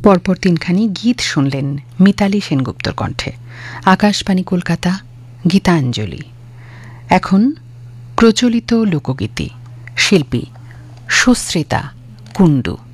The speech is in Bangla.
পরপর তিনখানি গীত শুনলেন মিতালি সেনগুপ্তর কণ্ঠে। আকাশবাণী কলকাতা, গীতাঞ্জলি। এখন প্রচলিত লোকগীতি, শিল্পী সুশ্রিতা কুণ্ডু।